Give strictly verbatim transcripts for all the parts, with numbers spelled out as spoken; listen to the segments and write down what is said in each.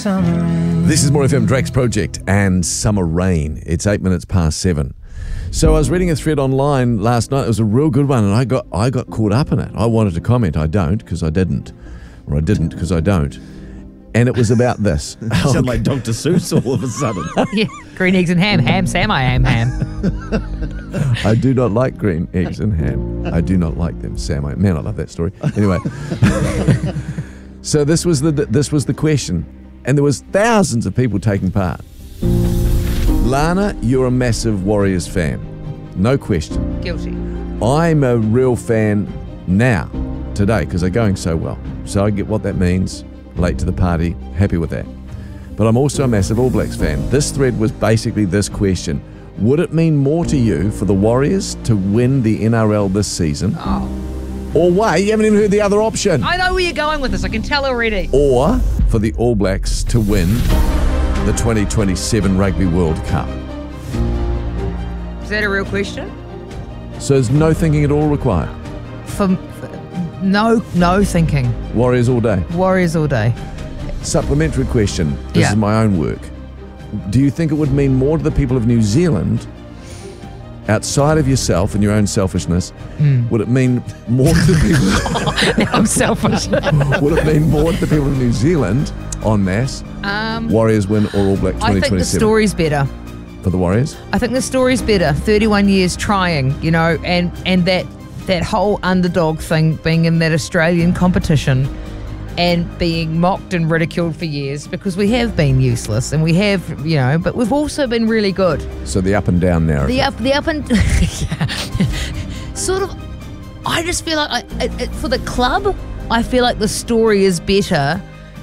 summer rain. This is More F M, Drake's Project and Summer Rain. It's eight minutes past seven. So I was reading a thread online last night. It was a real good one, and I got I got caught up in it. I wanted to comment. I don't, because I didn't. Or I didn't, because I don't. And it was about this. You sound like Doctor Seuss all of a sudden. Yeah, green eggs and ham. Ham, Sam, I am ham. I do not like green eggs and ham. I do not like them, Sam. I, man, I love that story. Anyway. So this was the this was the question, and there was thousands of people taking part. Lana, you're a massive Warriors fan, no question. Guilty. I'm a real fan now, today, because they're going so well. So I get what that means. Late to the party, happy with that. But I'm also a massive All Blacks fan. This thread was basically this question: would it mean more to you for the Warriors to win the N R L this season? Oh. Or wait, you haven't even heard the other option. I know where you're going with this. I can tell already. Or for the All Blacks to win the twenty twenty-seven Rugby World Cup. Is that a real question? So there's no thinking at all required. For, for no, no thinking. Warriors all day. Warriors all day. Supplementary question. This Yeah. is my own work. Do you think it would mean more to the people of New Zealand, outside of yourself and your own selfishness, Mm. would it mean more to the people? Now I'm selfish. Would it mean more to the people of New Zealand, en masse, Um, Warriors win or All Black I twenty think the twenty-seven? story's better. For the Warriors? I think the story's better. thirty-one years trying, you know, and, and that, that whole underdog thing, being in that Australian competition and being mocked and ridiculed for years, because we have been useless and we have, you know, but we've also been really good. So the up and down narrative. The up, the up and yeah. Sort of. I just feel like I, it, it, for the club, I feel like the story is better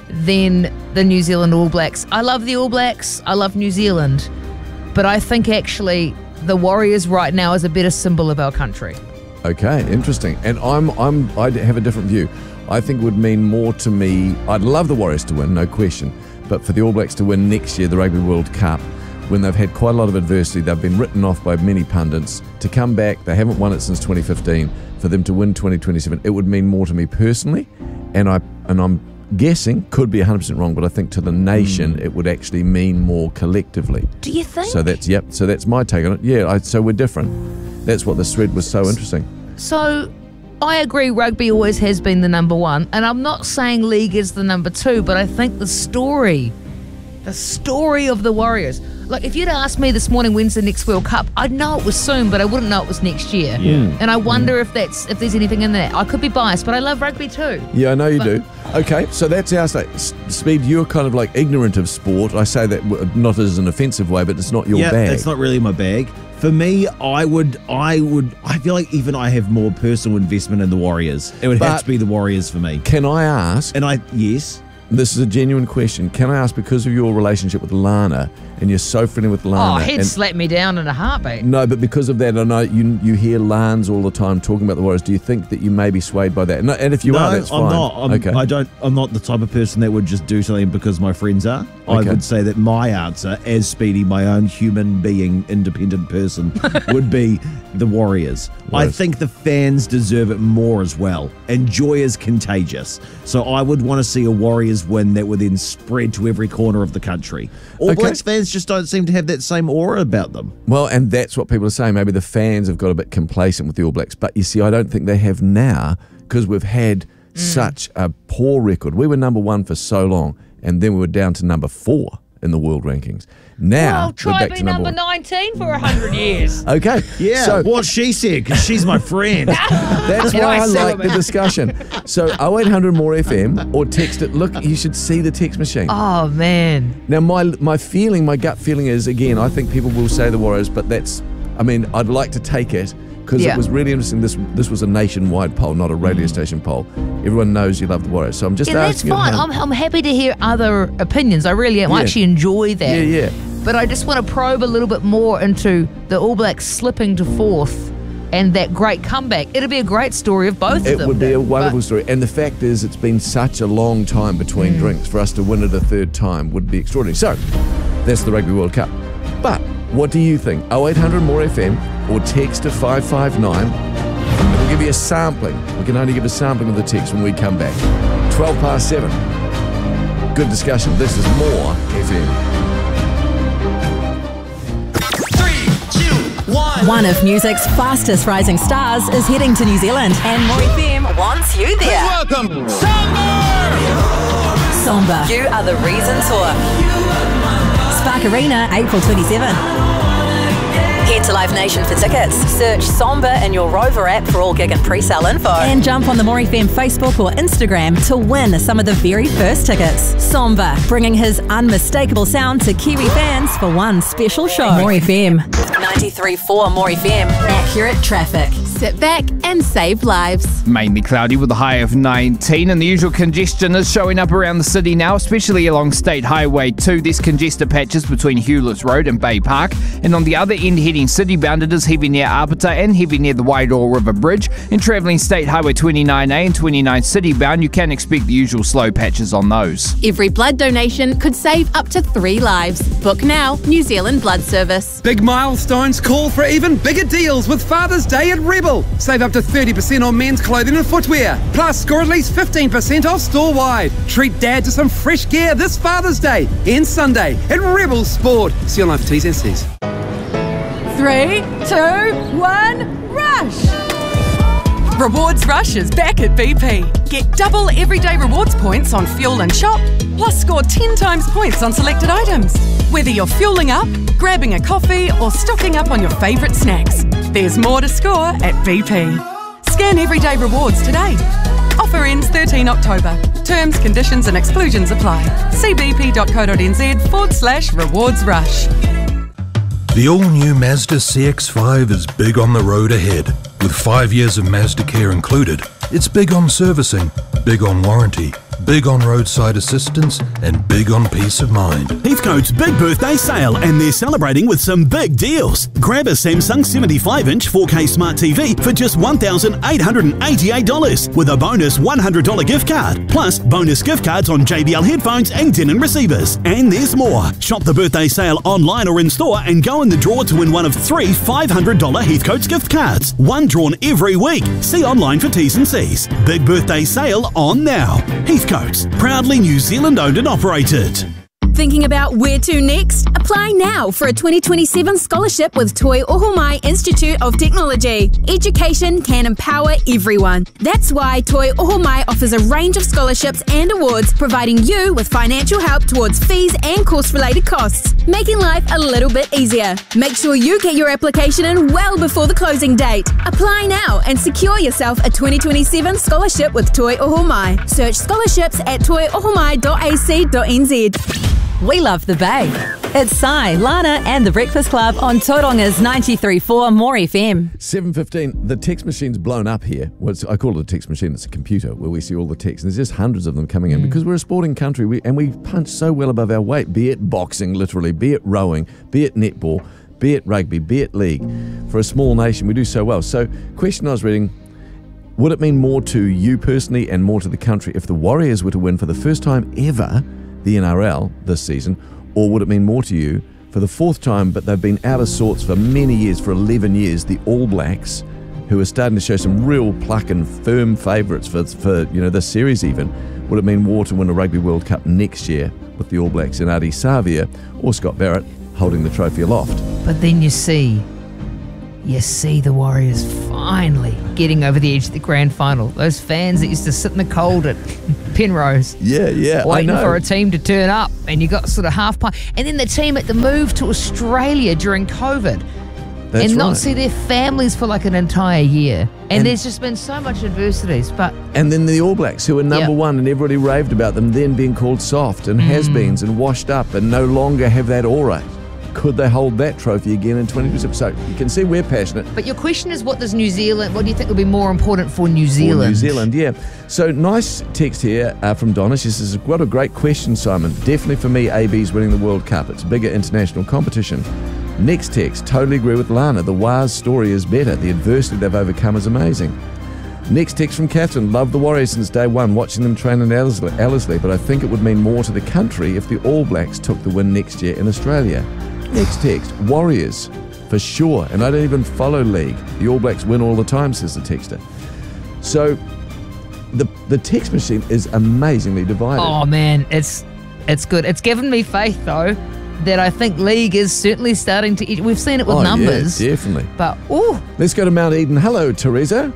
than the New Zealand All Blacks. I love the All Blacks. I love New Zealand, but I think actually the Warriors right now is a better symbol of our country. Okay, interesting. And I'm I'm I have a different view. I think it would mean more to me. I'd love the Warriors to win, no question, but for the All Blacks to win next year the Rugby World Cup, when they've had quite a lot of adversity, they've been written off by many pundits, to come back, they haven't won it since twenty fifteen, for them to win twenty twenty-seven, it would mean more to me personally, and I and I'm guessing, could be one hundred percent wrong, but I think to the nation mm. it would actually mean more collectively. Do you think? So that's yep. So that's my take on it. Yeah. I, so we're different. That's what this thread was so interesting. So I agree, rugby always has been the number one, and I'm not saying league is the number two, but I think the story, the story of the Warriors. Like, if you'd asked me this morning when's the next World Cup, I'd know it was soon, but I wouldn't know it was next year. Yeah. And I wonder mm. if that's if there's anything in that. I could be biased, but I love rugby too. Yeah, I know you but, do. Okay, so that's our state. Speed, you're kind of like ignorant of sport. I say that not as an offensive way, but it's not your yeah, bag. It's not really my bag. For me, I would, I would, I feel like even I have more personal investment in the Warriors. It would But have to be the Warriors for me. Can I ask? And I, yes. This is a genuine question. Can I ask, because of your relationship with Lana, and you're so friendly with Lana? Oh, he'd and, slap me down in a heartbeat. No, but because of that, I know you you hear Lans all the time talking about the Warriors. Do you think that you may be swayed by that? No, and if you no, are, that's fine. I'm not. I'm, okay. I don't. I'm not the type of person that would just do something because my friends are. I Okay. would say that my answer, as Speedy, my own human being, independent person, would be the Warriors. I Warriors. think the fans deserve it more as well. And joy is contagious. So I would want to see a Warriors win that would then spread to every corner of the country. All Okay. Blacks fans just don't seem to have that same aura about them. Well, and that's what people are saying. Maybe the fans have got a bit complacent with the All Blacks. But you see, I don't think they have now, because we've had mm. such a poor record. We were number one for so long, and then we were down to number four in the world rankings. Now, Well, we're try back be to number, number nineteen for a hundred years. Okay. Yeah, So what she said, because she's my friend. that's And why I I see like what the discussion. So oh eight hundred more F M or text it. Look, you should see the text machine. Oh, man. Now, my my feeling, my gut feeling is, again, I think people will say the Warriors, but that's, I mean, I'd like to take it, because Yeah. it was really interesting. This this was a nationwide poll, not a radio station poll. Everyone knows you love the Warriors. So I'm just Yeah, that's asking you fine. how- I'm, I'm happy to hear other opinions. I really am. I Yeah. actually enjoy that. Yeah, yeah. But I just want to probe a little bit more into the All Blacks slipping to fourth and that great comeback. It'll be a great story of both It of them. would be a wonderful But story. And the fact is, it's been such a long time between Mm. drinks. For us to win it a third time would be extraordinary. So, that's the Rugby World Cup. But what do you think? oh eight hundred more F M or text to five five nine. We'll give you a sampling. We can only give a sampling of the text when we come back. twelve past seven. good discussion. This is More F M. One of music's fastest rising stars is heading to New Zealand, and More F M wants you there. Welcome, Somber! Somber, You Are the Reason Tour. Spark Arena, April twenty-seventh. Head to Live Nation for tickets. Search Somber in your Rover app for all gig and pre-sale info. And jump on the More F M Facebook or Instagram to win some of the very first tickets. Somber, bringing his unmistakable sound to Kiwi fans for one special show. More F M. ninety-three point four More F M. Accurate traffic. Sit back and save lives. Mainly cloudy with a high of nineteen, and the usual congestion is showing up around the city now, especially along State Highway two. There's congested patches between Hewletts Road and Bay Park, and on the other end heading city-bound, it is heavy near Apata and heavy near the Wairoa River Bridge. And travelling State Highway twenty-nine A and twenty-nine city-bound, you can expect the usual slow patches on those. Every blood donation could save up to three lives. Book now, New Zealand Blood Service. Big milestones call for even bigger deals with Father's Day at Rebel. Save up to thirty percent on men's clothing and footwear. Plus, score at least fifteen percent off store-wide. Treat Dad to some fresh gear this Father's Day and Sunday at Rebel Sport. See you online for T's and C's. Three, two, one, rush! Rewards Rush is back at B P. Get double everyday rewards points on fuel and shop, plus score ten times points on selected items. Whether you're fueling up, grabbing a coffee, or stocking up on your favourite snacks, there's more to score at B P. Scan everyday rewards today. Offer ends thirteenth October. Terms, conditions and exclusions apply. See bp.co.nz forward slash rewards rush. The all-new Mazda C X five is big on the road ahead. With five years of Mazda Care included, it's big on servicing, big on warranty, big on roadside assistance, and big on peace of mind. Heathcote's big birthday sale, and they're celebrating with some big deals. Grab a Samsung seventy-five inch four K Smart T V for just one thousand eight hundred eighty-eight dollars with a bonus one hundred dollars gift card, plus bonus gift cards on J B L headphones and Denon receivers. And there's more. Shop the birthday sale online or in store and go in the draw to win one of three five hundred dollars Heathcote's gift cards. One drawn every week. See online for T's and C's. Big birthday sale on now. Heathcote's, proudly New Zealand owned and operated. Thinking about where to next? Apply now for a twenty twenty-seven scholarship with Toi Ohomai Institute of Technology. Education can empower everyone. That's why Toi Ohomai offers a range of scholarships and awards, providing you with financial help towards fees and course-related costs, making life a little bit easier. Make sure you get your application in well before the closing date. Apply now and secure yourself a twenty twenty-seven scholarship with Toi Ohomai. Search scholarships at toi ohomai dot a c dot n z. We love the Bay. It's Sai, Lana and the Breakfast Club on Tauronga's ninety-three point four More F M. seven fifteen, the text machine's blown up here. Well, it's, I call it a text machine, it's a computer where we see all the texts, and there's just hundreds of them coming in mm. because we're a sporting country we, and we punch so well above our weight, be it boxing literally, be it rowing, be it netball, be it rugby, be it league. For a small nation, we do so well. So, question I was reading, would it mean more to you personally and more to the country if the Warriors were to win for the first time ever the N R L this season, or would it mean more to you for the fourth time, but they've been out of sorts for many years, for eleven years, the All Blacks, who are starting to show some real pluck and firm favourites for, for you know this series even, would it mean more to win a Rugby World Cup next year with the All Blacks and Ardie Savia or Scott Barrett holding the trophy aloft? But then you see, you see the Warriors finally getting over the edge of the grand final. Those fans that used to sit in the cold at Penrose. Yeah, yeah, waiting I know. for a team to turn up, and you got sort of half pint. And then the team at the move to Australia during COVID. That's and not right. see their families for like an entire year. And, And- there's just been so much adversities. But And then the All Blacks, who are number Yep. one, and everybody raved about them, then being called soft and Mm. has-beens and washed up and no longer have that aura. Could they hold that trophy again in twenty twenty-seven? So you can see we're passionate. but your question is, what does New Zealand, what do you think will be more important for New For Zealand? New Zealand, yeah. So nice text here uh, from Donna. She says, what a great question, Simon. Definitely for me, A B's winning the World Cup. It's a bigger international competition. Next text, totally agree with Lana. The Wars story is better. The adversity they've overcome is amazing. Next text from Catherine. Love the Warriors since day one, watching them train in Ellerslie, Ellerslie, but I think it would mean more to the country if the All Blacks took the win next year in Australia. Next text, Warriors, for sure. And I don't even follow league. The All Blacks win all the time, says the texter. So the the text machine is amazingly divided. Oh man, it's It's good. It's given me faith, though, that I think league is certainly starting to... We've seen it with oh, numbers. Yeah, definitely. But, ooh. Let's go to Mount Eden. Hello, Teresa.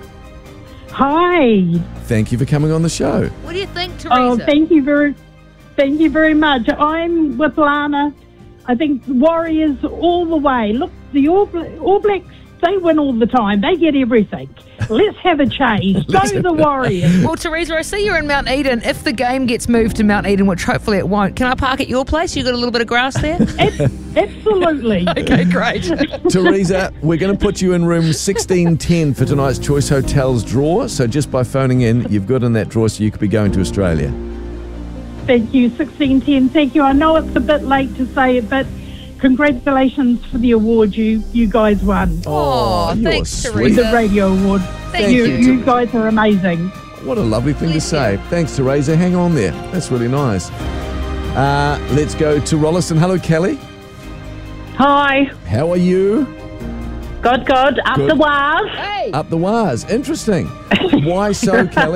Hi. Thank you for coming on the show. What do you think, Teresa? Oh, thank you very, thank you very much. I'm with Lana. I think the Warriors all the way. Look, the All, Bla- all Blacks, they win all the time. They get everything. Let's have a change. Go the Warriors. Well, Teresa, I see you're in Mount Eden. If the game gets moved to Mount Eden, which hopefully it won't, can I park at your place? You got a little bit of grass there? Absolutely. Okay, great. Teresa, we're going to put you in room sixteen ten for tonight's Choice Hotels draw. So just by phoning in, you've got in that draw so you could be going to Australia. Thank you, sixteen ten. Thank you. I know it's a bit late to say it, but congratulations for the award you, you guys won. Oh, thanks, sweet. Teresa. The radio award. Thank you. you. You guys are amazing. What a lovely thing Bless to say. you. Thanks, Teresa. Hang on there. That's really nice. Uh, let's go to Rolleston. Hello, Kelly. Hi. How are you? Good, good. Up Good. the wires. Hey. Up the wires. Interesting. Why so, Kelly?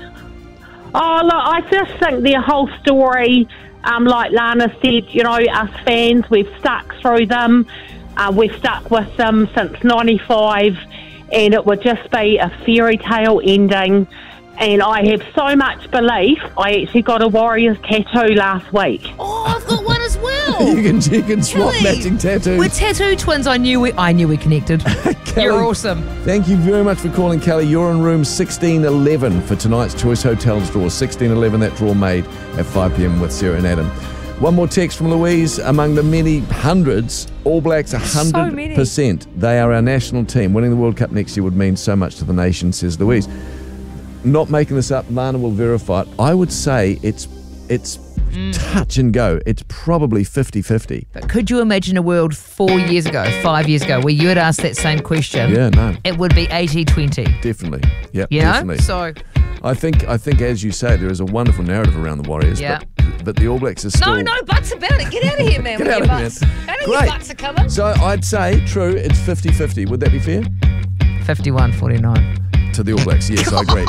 Oh, look, I just think their whole story, um, like Lana said, you know, us fans, we've stuck through them. Uh, we've stuck with them since ninety-five, and it would just be a fairy tale ending. And I have so much belief, I actually got a Warriors tattoo last week. Oh, I've got one as well. you can you can swap Kelly, matching tattoos. We're tattoo twins. I knew we I knew we connected. Kelly, You're awesome. Thank you very much for calling, Kelly. You're in room sixteen eleven for tonight's Choice Hotels draw. sixteen eleven, that draw made at five p.m. with Sarah and Adam. One more text from Louise. Among the many hundreds, All Blacks one hundred percent. So they are our national team. Winning the World Cup next year would mean so much to the nation, says Louise. Not making this up, Lana will verify it. I would say it's it's Mm. touch and go. It's probably fifty-fifty. But could you imagine a world four years ago, five years ago, where you had asked that same question? Yeah, no. It would be eighty twenty. Definitely. Yeah, You know? definitely. So, I think, I think, as you say, there is a wonderful narrative around the Warriors. Yeah. But, but the All Blacks are still... no, no buts about it. Get out of here, man. Get with out your of here, butts. man. I know Great. your butts are coming. So I'd say, true, it's fifty-fifty. Would that be fair? fifty-one forty-nine. To the All Blacks, yes, I agree.